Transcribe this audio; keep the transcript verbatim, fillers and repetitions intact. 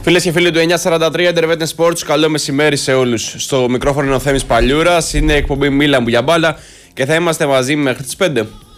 Φίλες και φίλοι του εννιακόσια σαράντα τρία Interveten Sports, καλό μεσημέρι σε όλους. Στο μικρόφωνο είναι ο Θέμης Παλιούρας, είναι η εκπομπή Μίλαν για μπάλα και θα είμαστε μαζί μέχρι τις πέντε.